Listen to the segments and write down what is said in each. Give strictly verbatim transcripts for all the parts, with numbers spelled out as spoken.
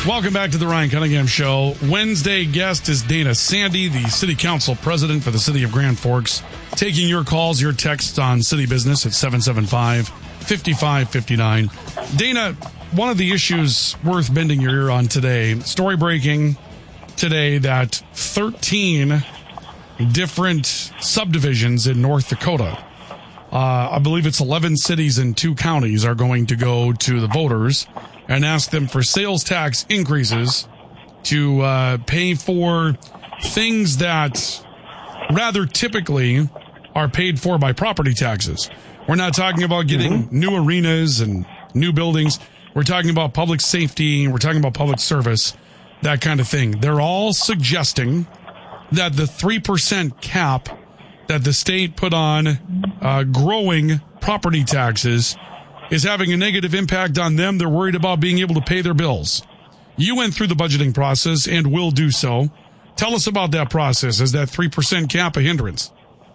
Welcome back to the Ryan Cunningham Show. Wednesday guest is Dana Sandy, the City Council President for the City of Grand Forks. Taking your calls, your texts on City Business at seven seven five, five five five nine. Dana, one of the issues worth bending your ear on today, story breaking today that thirteen different subdivisions in North Dakota, uh, I believe it's eleven cities and two counties, are going to go to the voters and ask them for sales tax increases to uh, pay for things that rather typically are paid for by property taxes. We're not talking about getting mm-hmm. new arenas and new buildings. We're talking about public safety. We're talking about public service, that kind of thing. They're all suggesting that the three percent cap that the state put on uh, growing property taxes is having a negative impact on them. They're worried about being able to pay their bills. You went through the budgeting process and will do so. Tell us about that process. Is that three percent cap a hindrance?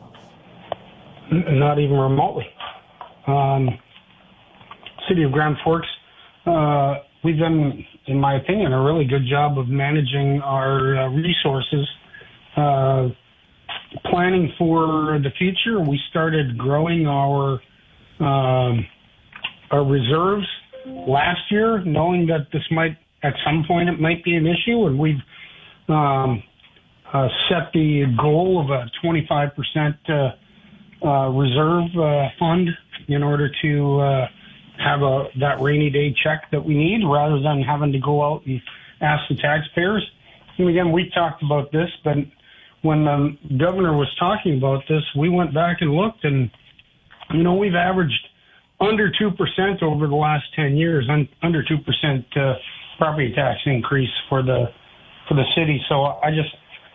Not even remotely. Um, City of Grand Forks, uh, we've done, in my opinion, a really good job of managing our uh, resources. Uh, planning for the future, we started growing our um, our reserves last year, knowing that this might, at some point, it might be an issue, and we've um, uh, set the goal of a twenty-five percent uh, uh, reserve uh, fund in order to uh, have a that rainy day check that we need, rather than having to go out and ask the taxpayers. And again, we talked about this, but when the governor was talking about this, we went back and looked, and you know, we've averaged under two percent over the last ten years, un, under two percent uh, property tax increase for the for the city. So I just,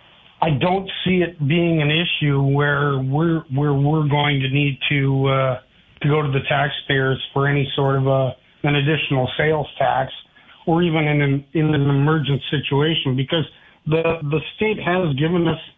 I don't see it being an issue where we're where we're going to need to uh, to go to the taxpayers for any sort of a an additional sales tax, or even in an in an emergent situation, because the the state has given us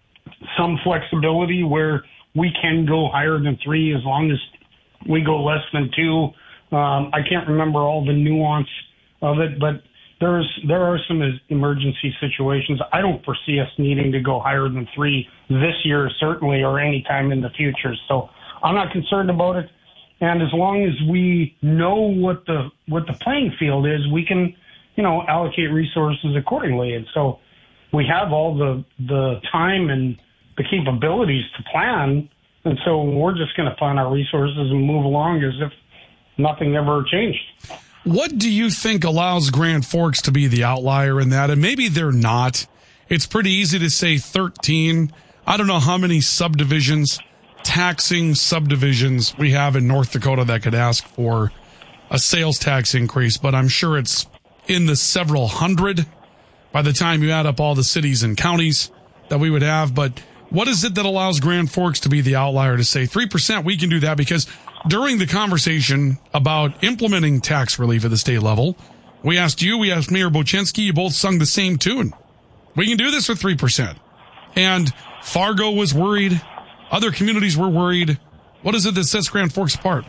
some flexibility where we can go higher than three as long as we go less than two. Um, I can't remember all the nuance of it, but there's there are some emergency situations. I don't foresee us needing to go higher than three this year, certainly, or any time in the future. So I'm not concerned about it. And as long as we know what the what the playing field is, we can, you know, allocate resources accordingly. And so we have all the the time and the capabilities to plan. And so we're just going to find our resources and move along as if nothing ever changed. What do you think allows Grand Forks to be the outlier in that? And maybe they're not. It's pretty easy to say thirteen. I don't know how many subdivisions, taxing subdivisions we have in North Dakota that could ask for a sales tax increase, but I'm sure it's in the several hundred by the time you add up all the cities and counties that we would have. But what is it that allows Grand Forks to be the outlier to say three percent, we can do that? Because during the conversation about implementing tax relief at the state level, we asked you, we asked Mayor Bochinsky, you both sung the same tune. We can do this for three percent. And Fargo was worried. Other communities were worried. What is it that sets Grand Forks apart?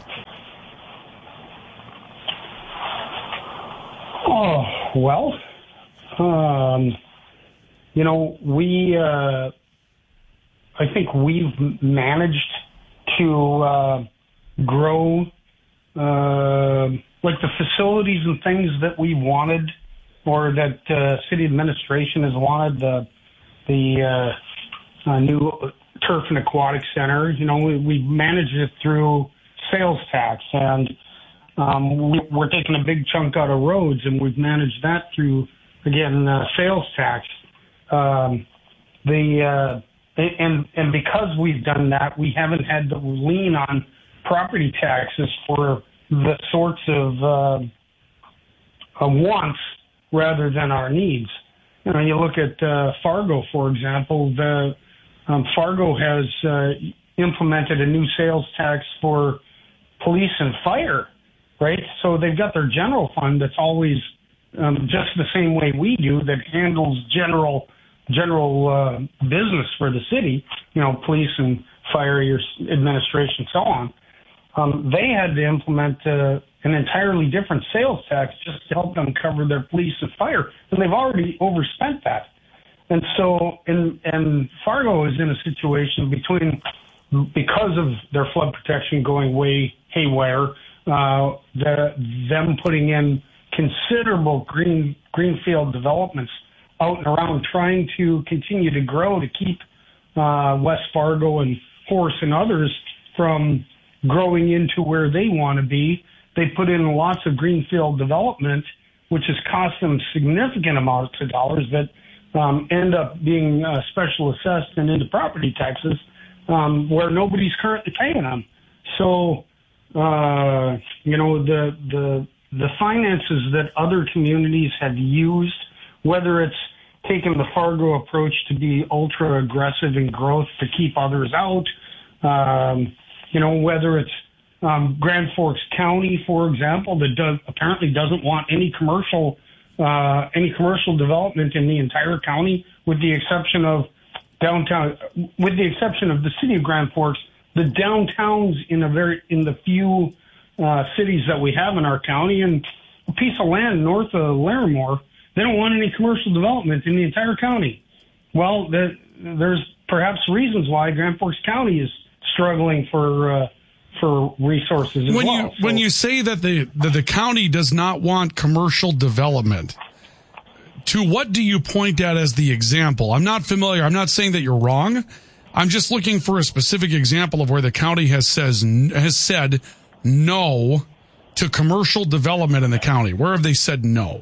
Oh, well, um, you know, we, uh, I think we've managed to uh, grow uh, like the facilities and things that we wanted, or that uh, city administration has wanted. The the uh, uh, new turf and aquatic center. You know, we, we managed it through sales tax, and um, we, we're taking a big chunk out of roads, and we've managed that through again uh, sales tax. Um, the uh, And and because we've done that, we haven't had to lean on property taxes for the sorts of uh, uh, wants rather than our needs. You know, you look at uh, Fargo, for example. The um, Fargo has uh, implemented a new sales tax for police and fire, right? So they've got their general fund that's always um, just the same way we do, that handles general general uh, business for the city, you know, police and fire, your administration, so on. Um, they had to implement uh, an entirely different sales tax just to help them cover their police and fire. And they've already overspent that. And so, and, and Fargo is in a situation between, because of their flood protection going way haywire, uh, the, them putting in considerable green greenfield developments out and around, trying to continue to grow to keep uh, West Fargo and Force and others from growing into where they want to be. They put in lots of greenfield development, which has cost them significant amounts of dollars that um, end up being uh, special assessed and into property taxes, um, where nobody's currently paying them. So, uh, you know, the the the finances that other communities have used, whether it's taken the Fargo approach to be ultra aggressive in growth to keep others out, um, you know, whether it's um, Grand Forks County, for example, that does, apparently doesn't want any commercial uh, any commercial development in the entire county, with the exception of downtown, with the exception of the city of Grand Forks, the downtowns in a very in the few uh, cities that we have in our county, and a piece of land north of Larimore. They don't want any commercial development in the entire county. Well, the, there's perhaps reasons why Grand Forks County is struggling for uh, for resources as when well. You, so, when you say that the, that the county does not want commercial development, to what do you point at as the example? I'm not familiar. I'm not saying that you're wrong. I'm just looking for a specific example of where the county has says has said no to commercial development in the county. Where have they said no?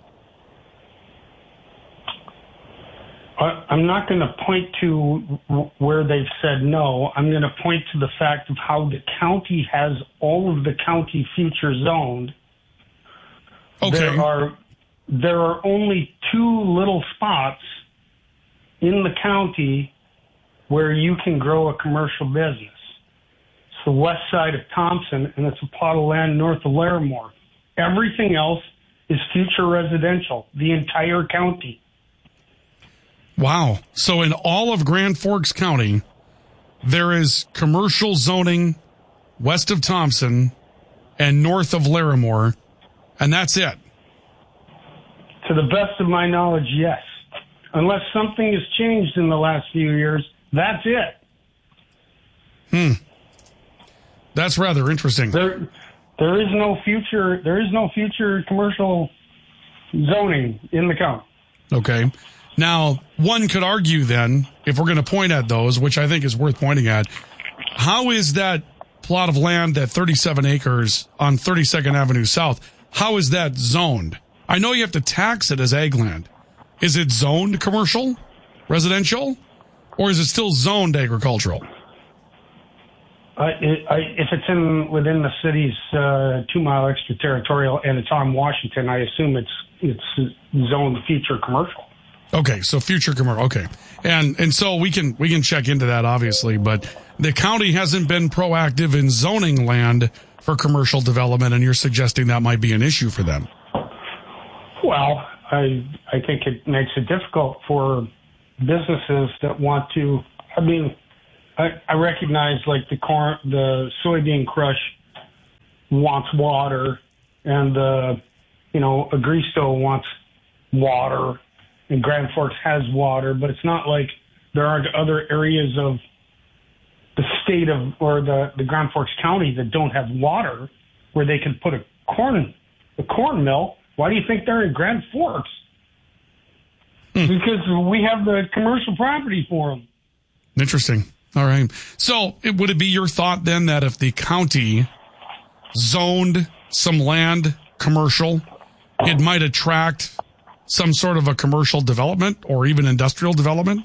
I'm not going to point to where they've said no. I'm going to point to the fact of how the county has all of the county future zoned. Okay. There are there are only two little spots in the county where you can grow a commercial business. It's the west side of Thompson, and it's a plot of land north of Larimore. Everything else is future residential, the entire county. Wow. So in all of Grand Forks County, there is commercial zoning west of Thompson and north of Larimore, and that's it. To the best of my knowledge, yes. Unless something has changed in the last few years, that's it. Hmm. That's rather interesting. There, there is no future. There is no future commercial zoning in the county. Okay. Now, one could argue then, if we're going to point at those, which I think is worth pointing at, how is that plot of land, that thirty-seven acres on thirty-second Avenue South, how is that zoned? I know you have to tax it as ag land. Is it zoned commercial, residential, or is it still zoned agricultural? Uh, it, I, if it's in within the city's uh, two-mile extraterritorial and it's on Washington, I assume it's it's zoned future commercial. Okay, so future commercial. Okay, and and so we can we can check into that obviously, but the county hasn't been proactive in zoning land for commercial development, and you're suggesting that might be an issue for them. Well, I I think it makes it difficult for businesses that want to. I mean, I, I recognize like the corn, the soybean crush wants water, and the you know Agristo wants water. And Grand Forks has water, but it's not like there aren't other areas of the state of or the, the Grand Forks County that don't have water where they can put a corn a corn mill. Why do you think they're in Grand Forks? Hmm. Because we have the commercial property for them. Interesting. All right. So it, would it be your thought then that if the county zoned some land commercial, it might attract some sort of a commercial development or even industrial development?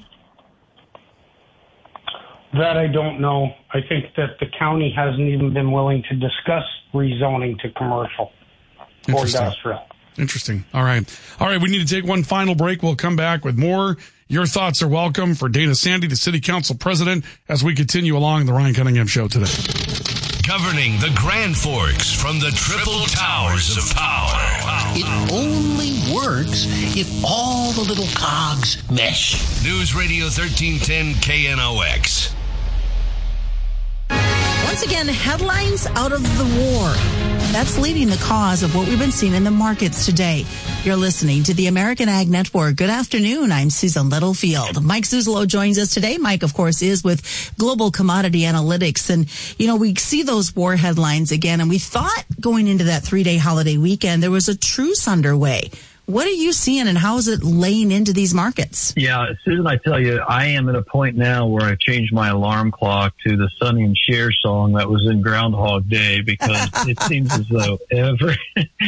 That I don't know. I think that the county hasn't even been willing to discuss rezoning to commercial or industrial. Interesting. All right. All right. We need to take one final break. We'll come back with more. Your thoughts are welcome for Dana Sandy, the city council president, as we continue along the Ryan Cunningham Show today. Governing the Grand Forks from the Triple Towers of Power. It only works if all the little cogs mesh. News Radio thirteen ten K N O X. Once again, headlines out of the war. That's leading the cause of what we've been seeing in the markets today. You're listening to the American Ag Network. Good afternoon. I'm Susan Littlefield. Mike Zuzolo joins us today. Mike, of course, is with Global Commodity Analytics. And, you know, we see those war headlines again, and we thought going into that three-day holiday weekend, there was a truce underway. What are you seeing, and how is it laying into these markets? Yeah, Susan, I tell you, I am at a point now where I've changed my alarm clock to the Sonny and Cher song that was in Groundhog Day, because it seems as though every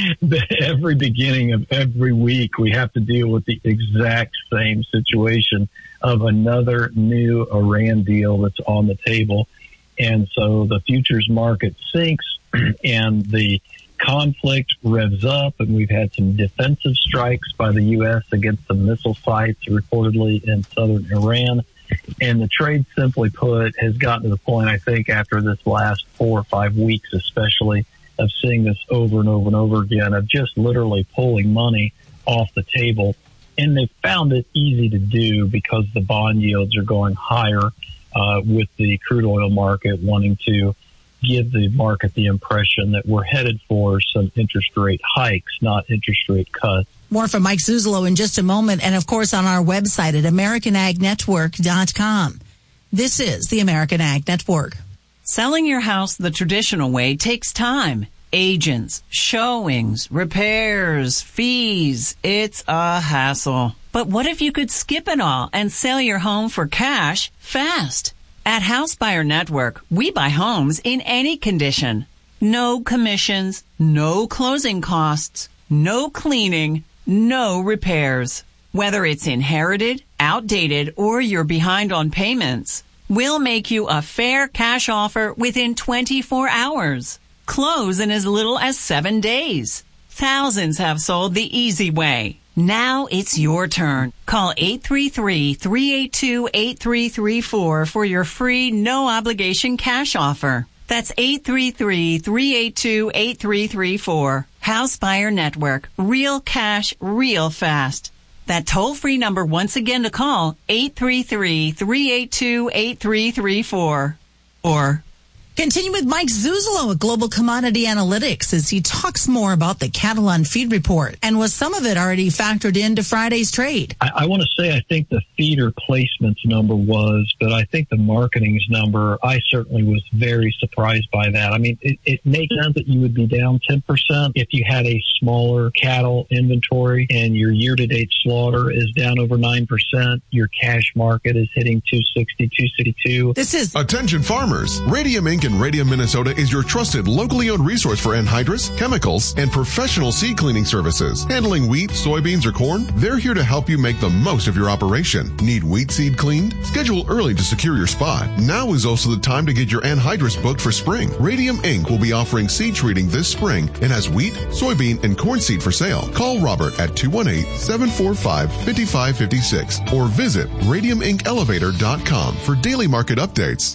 every beginning of every week we have to deal with the exact same situation of another new Iran deal that's on the table. And so the futures market sinks and the conflict revs up, and we've had some defensive strikes by the U S against some missile sites reportedly in southern Iran. And the trade, simply put, has gotten to the point, I think, after this last four or five weeks especially, of seeing this over and over and over again, of just literally pulling money off the table. And they've found it easy to do because the bond yields are going higher, uh, with the crude oil market wanting to give the market the impression that we're headed for some interest rate hikes, not interest rate cuts. More from Mike Zuzolo in just a moment, and of course on our website at American Ag Network dot com. This is the American Ag Network. Selling your house the traditional way takes time. Agents, showings, repairs, fees. It's a hassle. But what if you could skip it all and sell your home for cash fast? At House Buyer Network, we buy homes in any condition. No commissions, no closing costs, no cleaning, no repairs. Whether it's inherited, outdated, or you're behind on payments, we'll make you a fair cash offer within twenty-four hours. Close in as little as seven days. Thousands have sold the easy way. Now it's your turn. Call eight three three, three eight two, eight three three four for your free, no-obligation cash offer. That's eight three three, three eight two, eight three three four. House Buyer Network. Real cash, real fast. That toll-free number once again to call, eight three three, three eight two, eight three three four. Or continue with Mike Zuzolo at Global Commodity Analytics as he talks more about the cattle on feed report, and was some of it already factored into Friday's trade. I, I want to say I think the feeder placements number was, but I think the marketing's number, I certainly was very surprised by that. I mean, it, it makes sense that you would be down ten percent if you had a smaller cattle inventory and your year-to-date slaughter is down over nine percent. Your cash market is hitting two sixty, two sixty-two. This is Attention farmers. Radium Incorporated in Radium, Minnesota is your trusted, locally owned resource for anhydrous, chemicals, and professional seed cleaning services. Handling wheat, soybeans, or corn, they're here to help you make the most of your operation. Need wheat seed cleaned? Schedule early to secure your spot. Now is also the time to get your anhydrous booked for spring. Radium Incorporated will be offering seed treating this spring and has wheat, soybean, and corn seed for sale. Call Robert at two one eight, seven four five, five five five six or visit radium inc elevator dot com for daily market updates.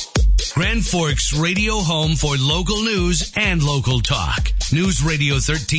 Grand Forks radio home for local news and local talk. News Radio thirteen